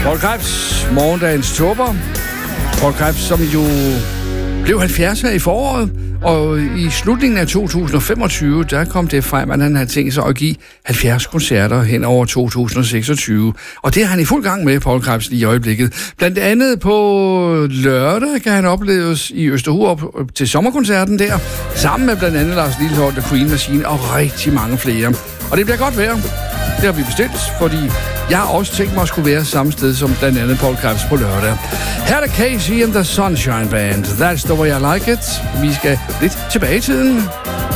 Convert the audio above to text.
Paul Krebs, morgendagens tåber. Paul Krebs, som jo blev 70'er i foråret, og i slutningen af 2025, der kom det frem, at han havde tænkt sig at give 70 koncerter hen over 2026. Og det er han i fuld gang med, Paul Krebs, lige i øjeblikket. Blandt andet på lørdag kan han opleves i Østerhurup til sommerkoncerten der, sammen med blandt andet Lars Lilholt, The Queen Machine og rigtig mange flere. Og det bliver godt vejr. Det har vi bestilt, fordi jeg har også tænkt mig at skulle være samme sted som blandt andet Paul Krebs på lørdag. Her er Casey and the Sunshine Band. That's the way I like it. Vi skal lidt tilbage i tiden.